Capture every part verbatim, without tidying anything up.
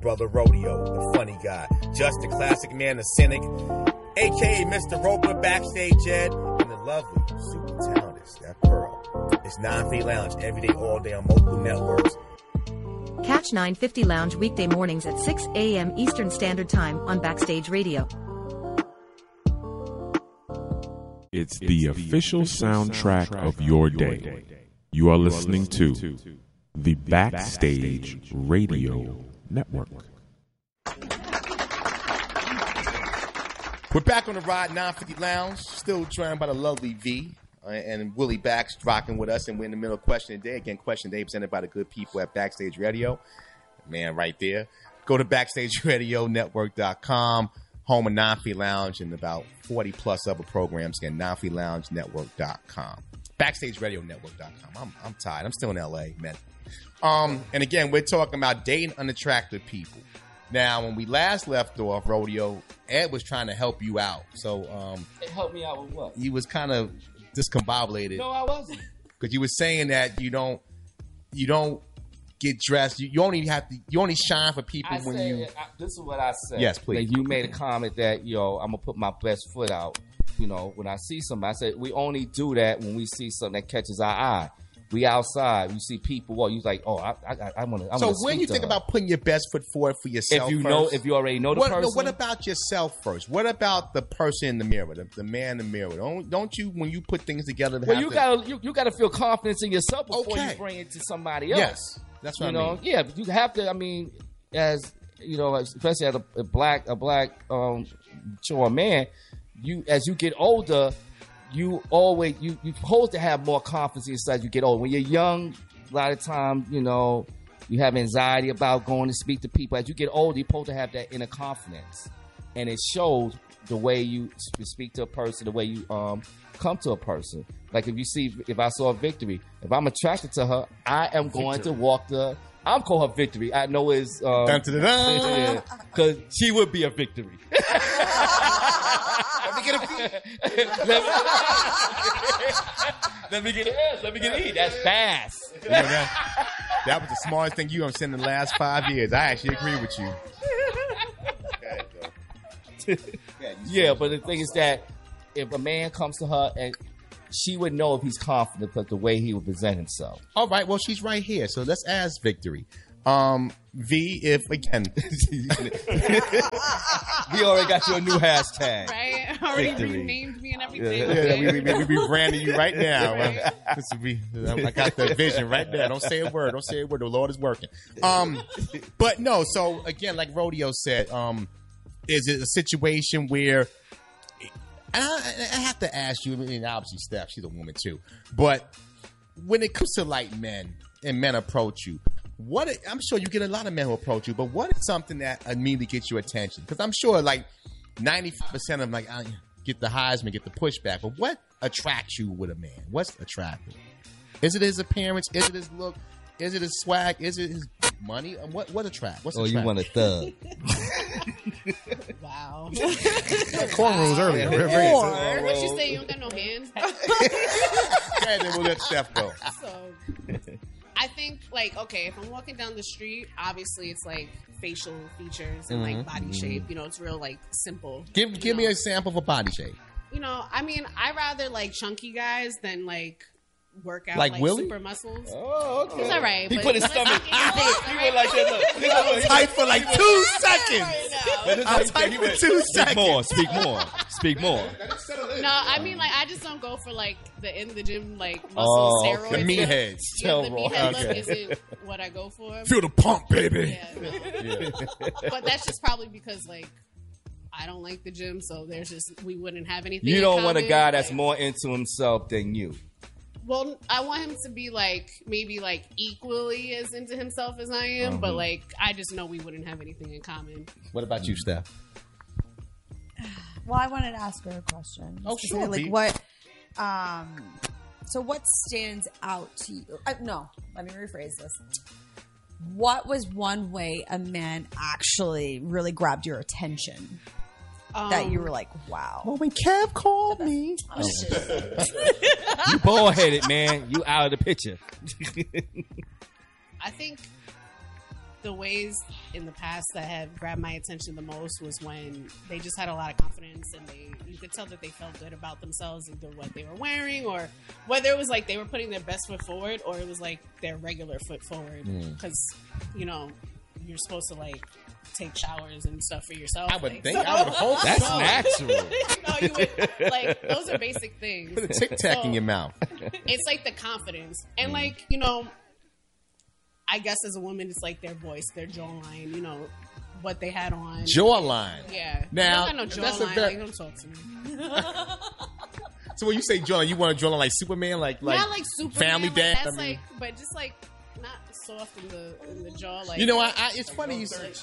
Brother Rodeo, the funny guy. Just the classic man, the cynic, a k a. Mister Roper, Backstage Ed, and the lovely, super talented Steph Pearl. It's nine fifty Lounge every day, all day on multiple networks. Catch nine fifty Lounge weekday mornings at six a.m. Eastern Standard Time on Backstage Radio. It's the official soundtrack of your day. You are listening to the Backstage Radio Network. We're back on the ride, nine fifty Lounge, still joined by the lovely V. Uh, and Willie Bax rocking with us, and we're in the middle of Question of the Day. Again, Question of the Day presented by the good people at Backstage Radio. Man, right there. Go to backstage radio network dot com, home of nine fifty Lounge, and about forty plus other programs. Again, nine fifty lounge network dot com. backstage radio network dot com. I'm, I'm tired. I'm still in L A, man. Um, and again, we're talking about dating unattractive people. Now, when we last left off, Rodeo, Ed was trying to help you out. So, um, it helped me out with what? He was kind of discombobulated. No, I wasn't. Because you were saying that you don't, you don't get dressed. You, you only have to. You only shine for people I when said, you. I, this is what I said. Yes, please. That you made a comment that yo, I'm gonna put my best foot out. You know, when I see somebody, I said we only do that when we see something that catches our eye. We outside, you see people. Well, you like, oh, I, I, I want to. So when you think her. about putting your best foot forward for yourself, if you first, know, if you already know the what, person, no, what about yourself first? What about the person in the mirror, the, the man in the mirror? Don't don't you when you put things together? Well, you to, gotta you, you gotta feel confidence in yourself before okay. you bring it to somebody else. Yes, that's what you I know. mean. Yeah, but you have to. I mean, as you know, especially as a, a black a black um, mature man, you as you get older. You always you you supposed to have more confidence in yourself as you get older. When you're young, a lot of times, you know, you have anxiety about going to speak to people. As you get older, you're supposed to have that inner confidence, and it shows the way you speak to a person, the way you um come to a person. Like if you see, if I saw a Victory, if I'm attracted to her, I am going Victory. to walk the. I'm call her Victory. I know it's um, because she would be a Victory. Let me get a feed. let, me, let me get an S. Let me get an E. That's fast. You know, that, that was the smartest thing you've said in the last five years. I actually agree with you. Okay, yeah, yeah, but the thing is that if a man comes to her and she would know if he's confident because the way he would present himself. All right, well, she's right here. So let's ask Victory. Um, V, if again, we already got you a new hashtag. Right? Already Victory. renamed me and everything. Yeah, okay. yeah, we, we, we, we branding you right now. Right. This will be, I got the vision right there. Don't say a word. Don't say a word. The Lord is working. Um, but no. So again, like Rodeo said, um, is it a situation where? And I, I have to ask you. I mean, obviously, Steph, she's a woman too. But when it comes to like men and men approach you. What I'm sure you get a lot of men who approach you, but what is something that immediately gets your attention? Because I'm sure like ninety-five percent of them like I get the Heisman, get the pushback. But what attracts you with a man? What's attractive? Is it his appearance? Is it his look? Is it his swag? Is it his money? What what attract? What's oh, attract? You want a thug? Wow. Cornrows earlier. Or what you say? You don't got no hands. Okay, then we'll let Steph go. So. I think, like, okay, if I'm walking down the street, obviously it's, like, facial features and, mm-hmm. like, body shape. You know, it's real, like, simple. Give give know? me a sample for body shape. You know, I mean, I rather, like, chunky guys than, like, work out, like, like Willie? super muscles. Oh, okay. It's all right. He but put his stomach. He went, he went like that. Look. He was tight for, like, two seconds. I'm tight for two speak seconds. more. Speak more. Speak more. No, I mean, like, I just don't go for, like, the in the gym, like, muscle oh, steroids. The meatheads. Yeah, the meathead okay. look isn't what I go for. Feel the pump, baby. Yeah, no. Yeah. But that's just probably because, like, I don't like the gym, so there's just, we wouldn't have anything You in don't common. want a guy that's like, more into himself than you. Well, I want him to be, like, maybe, like, equally as into himself as I am, Uh-huh. but, like, I just know we wouldn't have anything in common. What about you, Steph? Well, I wanted to ask her a question. Oh, Just to sure, say, like, B. what, um, so what stands out to you? Uh, no, let me rephrase this. What was one way a man actually really grabbed your attention Um, that you were like, wow? Well, when Kev called me. Oh, shit. You bald headed, man. You out of the picture. I think the ways in the past that have grabbed my attention the most was when they just had a lot of confidence and they you could tell that they felt good about themselves, either what they were wearing or whether it was like they were putting their best foot forward or it was like their regular foot forward. Because, mm. you know, you're supposed to like take showers and stuff for yourself. I would like, think. so. I would hope That's so. natural. you know, you would, like, those are basic things. Put a Tic Tac So, in your mouth. It's like the confidence. And Mm. like, you know, I guess as a woman, it's like their voice, their jawline, you know, what they had on. Jawline. Yeah. Now, I don't got no that's a jawline. very- Like, don't talk to me. So when you say jawline, you want a jawline like Superman, like like not like Superman. Family like, Dad. That's I mean, like, but just like not soft in the in the jaw. Like you know, I, I it's funny you say.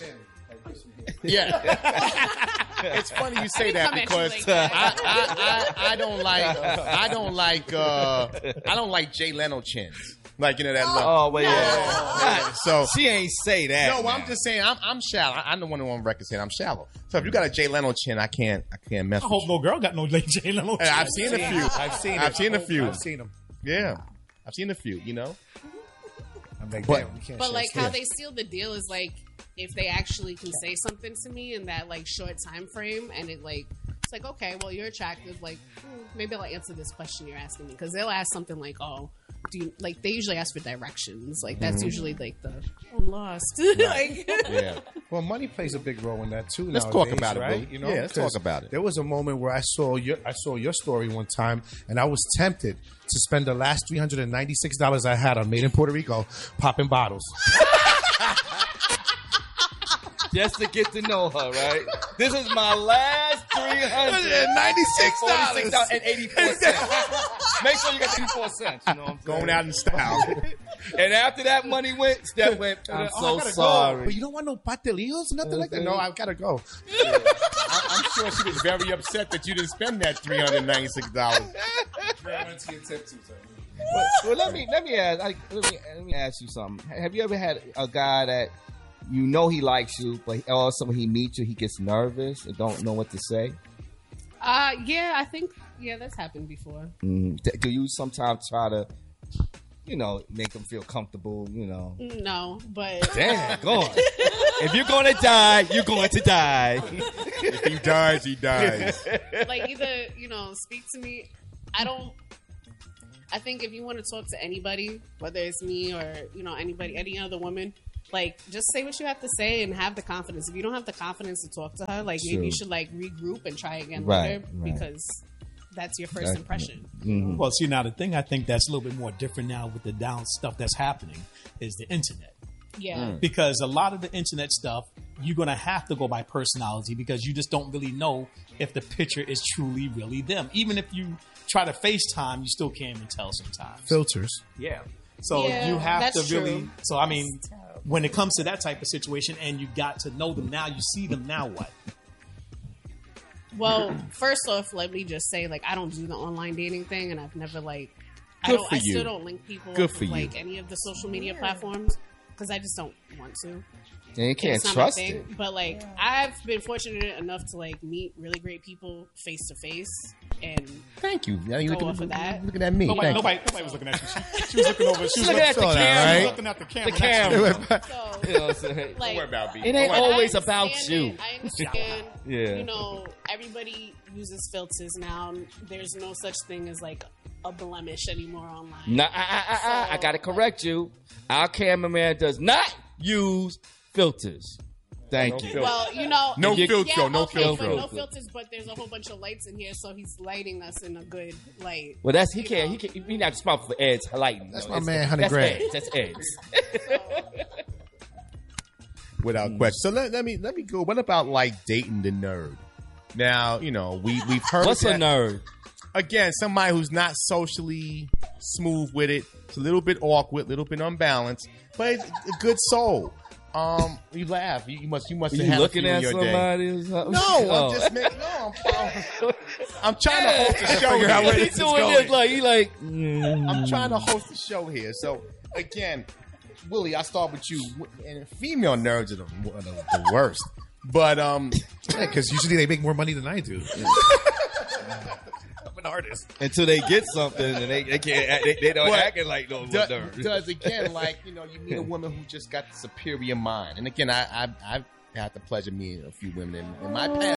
Yeah, it's funny you say that come at you because like that. I, I, I, I don't like I don't like uh, I don't like Jay Leno chins, like you know that look. Oh, but yeah. Yeah, so She ain't say that. no, I'm now. just saying I'm I'm shallow. I- I'm the one who on record saying I'm shallow. So if you got a Jay Leno chin, I can't I can't mess I with hope you. no girl got no Lady J Leno. Hey, I've seen a few. I've seen I've it. seen a few. I've seen them. Yeah, I've seen a few. You know. I'm like, But- damn, we can't But share like stuff. how they seal the deal is like if they actually can say something to me in that like short time frame, and it like it's like okay, well you're attractive, like hmm, maybe I'll answer this question you're asking me, because they'll ask something like, oh, do you like they usually ask for directions, like that's usually like the I'm lost, like Yeah. Well, money plays a big role in that too. Let's nowadays, talk about it, right? Bill. You know, Yeah, let's talk 'cause about it. There was a moment where I saw your I saw your story one time, and I was tempted to spend the last three hundred and ninety six dollars I had on Made in Puerto Rico popping bottles. Just to get to know her, right? This is my last three hundred ninety-six forty-six dollars and eighty-four cents. Make sure you got eighty-four cents. You know what I'm saying? Going out in style. And after that money went, Steph went, I'm Oh, I so gotta go. sorry. But you don't want no patelillos, nothing like that. No, I gotta go. I, I'm sure she was very upset that you didn't spend that three hundred ninety-six dollars. Well, well, let me let me ask I, let me let me ask you something. Have you ever had a guy that you know he likes you, but all of a sudden when he meets you, he gets nervous and don't know what to say? uh yeah, I think yeah that's happened before. Mm, d- do you sometimes try to, you know, make him feel comfortable? You know, No, but damn, go on. If you're gonna die, you're going to die. If he dies, he dies. like either you know speak to me. I don't. I think if you want to talk to anybody, whether it's me or you know anybody, any other woman, like just say what you have to say and have the confidence. If you don't have the confidence to talk to her, like maybe you True. should like regroup and try again Right, later right. because that's your first That- impression. Mhm. Well, see, now the thing I think that's a little bit more different now with the down stuff that's happening is the internet. Yeah. Because a lot of the internet stuff, you're going to have to go by personality because you just don't really know if the picture is truly really them. Even if you try to FaceTime, you still can't even tell sometimes. Filters. Yeah. So Yeah, you have that's to really. true. So, I mean, when it comes to that type of situation and you got to know them, now you see them, now what? Well, first off, let me just say, like, I don't do the online dating thing, and I've never like, I Good don't, for I you. still don't link people Good off for of, you. like any of the social media platforms because I just don't want to. And you can't It's not trust my it. thing. But like, I've been fortunate enough to like meet really great people face to face, and Thank you. Now you Go looking, off of that. looking at me. Nobody, Thank you. nobody, nobody was looking at you. She, she was looking over. She was Looking at the looking, camera, she was right? looking at the camera. The camera. so You know what I'm saying? like, Don't worry about me. It ain't Don't worry. I always about understand you. it. I understand. Yeah. You know, everybody uses filters now. There's no such thing as like a blemish anymore online. Nah, I, I, I, I, I So, gotta correct you. Our cameraman does not use filters. Thank you. Well, you know, No yeah, filtro, no okay, filtro. but no filters. But there's a whole bunch of lights in here, so he's lighting us in a good light. Well, that's he You can't. know. He can't. He not responsible for Ed's lighting. That's though. my It's- man, Honey That's Greg. Ed's. That's Ed's. Without question. So let, let me let me go. What about like dating the nerd? Now you know we we've heard What's a that. nerd? Again, somebody who's not socially smooth with it. It's a little bit awkward, a little bit unbalanced, but it's a good soul. Um, you laugh. You, you must. You must Are have you had a looking few in at your somebody? day. Or something? No, Oh. I'm just making. No, I'm. I'm trying to host a show Figure out where here. He's doing this like he like. mm. I'm trying to host a show here. So again, Willie, I start with you. And female nerds are the, are the, the worst. But um, Because usually they make more money than I do. artist. Until they get something and they, they can't act, they, they don't But acting like no does, nerds. does again, like, you know, you meet a woman who just got the superior mind. And again, I I I've had the pleasure of meeting a few women in, in my past